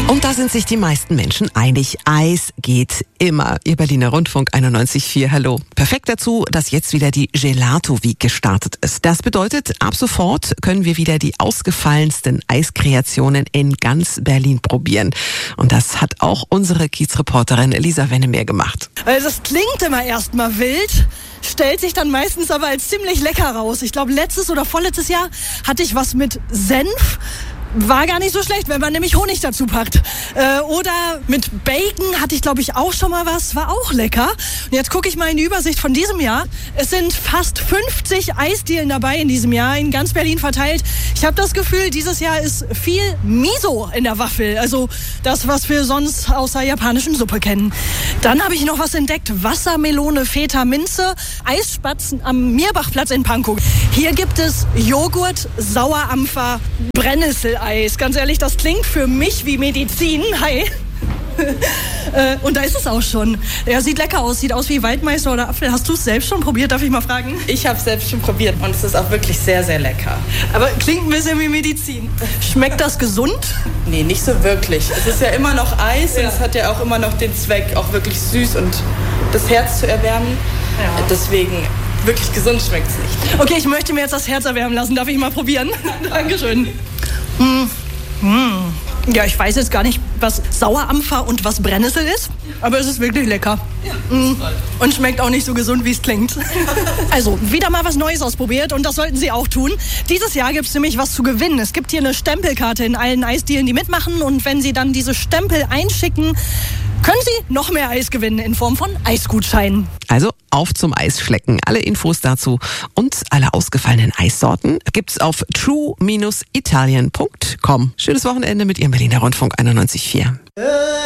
Und da sind sich die meisten Menschen einig. Eis geht immer. Ihr Berliner Rundfunk 91.4, hallo. Perfekt dazu, dass jetzt wieder die Gelato Week gestartet ist. Das bedeutet, ab sofort können wir wieder die ausgefallensten Eiskreationen in ganz Berlin probieren. Und das hat auch unsere Kiezreporterin Lisa Wennemeer gemacht. Also das klingt immer erstmal wild, stellt sich dann meistens aber als ziemlich lecker raus. Ich glaube, letztes oder vorletztes Jahr hatte ich was mit Senf. War gar nicht so schlecht, wenn man nämlich Honig dazu packt. Oder mit Bacon hatte ich, glaube ich, auch schon mal was. War auch lecker. Und jetzt gucke ich mal in die Übersicht von diesem Jahr. Es sind fast 50 Eisdielen dabei in diesem Jahr, in ganz Berlin verteilt. Ich habe das Gefühl, dieses Jahr ist viel Miso in der Waffel. Also das, was wir sonst aus der japanischen Suppe kennen. Dann habe ich noch was entdeckt. Wassermelone, Feta, Minze, Eisspatzen am Mirbachplatz in Pankow. Hier gibt es Joghurt, Sauerampfer, Brennnesseleis. Ganz ehrlich, das klingt für mich wie Medizin. Hi. Und da ist es auch schon. Ja, sieht lecker aus. Sieht aus wie Waldmeister oder Apfel. Hast du es selbst schon probiert? Darf ich mal fragen? Ich habe es selbst schon probiert und es ist auch wirklich sehr, sehr lecker. Aber klingt ein bisschen wie Medizin. Schmeckt das gesund? Nee, nicht so wirklich. Es ist ja immer noch Eis und es hat ja auch immer noch den Zweck, auch wirklich süß und das Herz zu erwärmen. Ja. Deswegen... Wirklich gesund schmeckt es nicht. Okay, ich möchte mir jetzt das Herz erwärmen lassen. Darf ich mal probieren? Dankeschön. Ja, ich weiß jetzt gar nicht, was Sauerampfer und was Brennnessel ist, aber es ist wirklich lecker. Ja, und schmeckt auch nicht so gesund, wie es klingt. Also, wieder mal was Neues ausprobiert und das sollten Sie auch tun. Dieses Jahr gibt es nämlich was zu gewinnen. Es gibt hier eine Stempelkarte in allen Eisdielen, die mitmachen, und wenn Sie dann diese Stempel einschicken, können Sie noch mehr Eis gewinnen in Form von Eisgutscheinen. Also auf zum Eisschlecken. Alle Infos dazu und alle ausgefallenen Eissorten gibt's auf true-italien.com. Schönes Wochenende mit Ihrem Berliner Rundfunk 91.4.